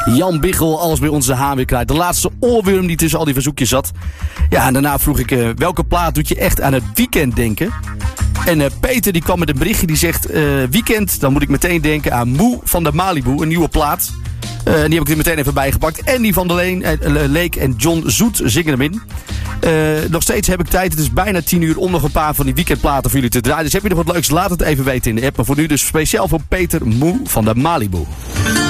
Jan Biggel, alles bij onze haan weer kwijt. De laatste oorworm die tussen al die verzoekjes zat. Ja, en daarna vroeg ik, welke plaat doet je echt aan het weekend denken? En Peter die kwam met een berichtje die zegt, weekend, dan moet ik meteen denken aan Moe van de Malibu, een nieuwe plaat. Die heb ik er meteen even bijgepakt. En die van de Leek en John Zoet zingen hem in. Nog steeds heb ik tijd. Het is bijna 10 uur om nog een paar van die weekendplaten voor jullie te draaien. Dus heb je nog wat leuks? Laat het even weten in de app. Maar voor nu dus speciaal voor Peter Moe van de Malibu.